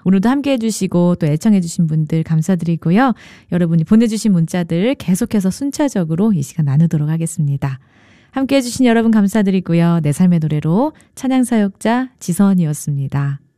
오늘도 함께 해주시고 또 애청해주신 분들 감사드리고요. 여러분이 보내주신 문자들 계속해서 순차적으로 이 시간 나누도록 하겠습니다. 함께 해주신 여러분 감사드리고요. 내 삶의 노래로 찬양사역자 지선이었습니다.